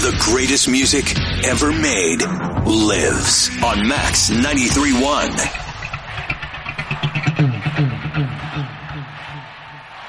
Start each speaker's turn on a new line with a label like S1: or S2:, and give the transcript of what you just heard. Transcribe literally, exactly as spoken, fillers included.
S1: The greatest music ever made lives on Max ninety-three point one.